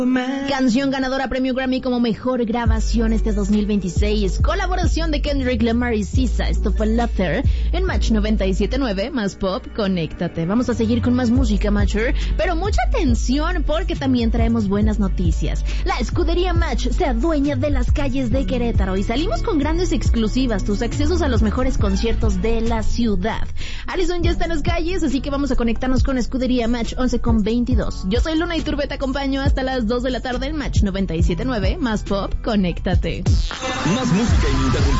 Canción ganadora premio Grammy como mejor grabación este 2026. Colaboración de Kendrick Lamar y SZA. Esto fue Laughter en Match 97.9 más pop. Conéctate. Vamos a seguir con más música, Matcher, pero mucha atención porque también traemos buenas noticias. La escudería Match se adueña de las calles de Querétaro y salimos con grandes exclusivas, tus accesos a los mejores conciertos de la ciudad. Alison ya está en las calles, así que vamos a conectarnos con escudería Match 11:22. Yo soy Luna Iturbe, te acompaño hasta las 2 de la tarde en Match 97.9 más pop. Conéctate. Más música ininterrumpida.